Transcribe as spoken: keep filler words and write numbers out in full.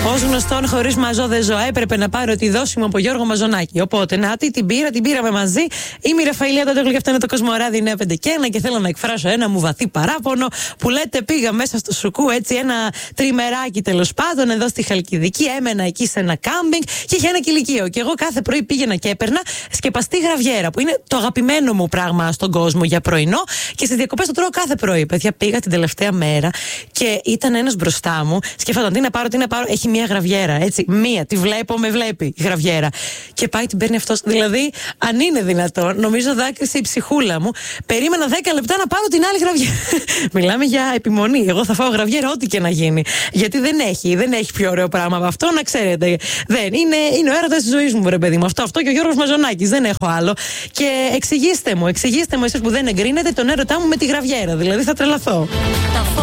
Ως γνωστόν, χωρίς μαζό δεν ζω. Έπρεπε να πάρω τη δόση μου από Γιώργο Μαζονάκη. Οπότε, να τι την πήρα, την πήραμε μαζί. Είμαι η Ραφαηλία Τόντογλου και αυτό είναι το Κοσμοράδι νέα πέντε και ένα. Και θέλω να εκφράσω ένα μου βαθύ παράπονο που λέτε πήγα μέσα στο σουκού έτσι ένα τριμεράκι τέλος πάντων εδώ στη Χαλκιδική. Έμενα εκεί σε ένα κάμπινγκ και είχε ένα κηλικείο. Και εγώ κάθε πρωί πήγαινα και έπαιρνα σκεπαστή γραβιέρα που είναι το αγαπημένο μου πράγμα στον κόσμο για πρωινό. Και στις διακοπές το τρώω κάθε πρωί. Παιδιά, πήγα την τελευταία μέρα και ήταν ένας μπροστά μου. Σκεφτόταν τι να πάρω, τι να πάρω. Έχει μία γραβιέρα, έτσι. Μία. Τη βλέπω, με βλέπει η γραβιέρα. Και πάει, την παίρνει αυτός. Δηλαδή, αν είναι δυνατόν, νομίζω δάκρυσε η ψυχούλα μου. Περίμενα δέκα λεπτά να πάρω την άλλη γραβιέρα. Μιλάμε για επιμονή. Εγώ θα φάω γραβιέρα, ό,τι και να γίνει. Γιατί δεν έχει, δεν έχει πιο ωραίο πράγμα από αυτό, να ξέρετε. Δεν. Είναι, είναι ο έρωτας της ζωής μου, ρε παιδί μου. Αυτό, αυτό και ο Γιώργος Μαζονάκης. Δεν έχω άλλο. Και εξηγήστε μου, εξηγήστε μου εσείς που δεν εγκρίνετε τον έρωτά μου με τη γραβιέρα. Δηλαδή, θα τρελαθώ.